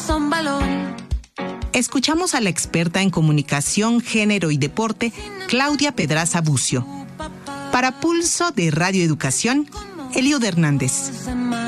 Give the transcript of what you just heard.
son balón. Escuchamos a la experta en comunicación, género y deporte, Claudia Pedraza Bucio. Para Pulso de Radio Educación, Eliud Hernández.